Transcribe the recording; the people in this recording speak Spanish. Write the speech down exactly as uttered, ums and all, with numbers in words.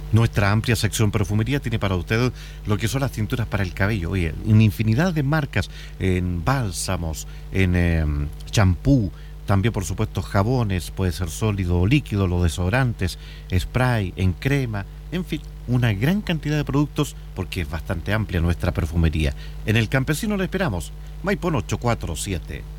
Nuestra amplia sección perfumería tiene para usted lo que son las tinturas para el cabello. Oye, en infinidad de marcas, en bálsamos, en eh, champú, también por supuesto jabones, puede ser sólido o líquido, los desodorantes, spray, en crema, en fin, una gran cantidad de productos porque es bastante amplia nuestra perfumería. En el Campesino le esperamos, Maipón ochocientos cuarenta y siete.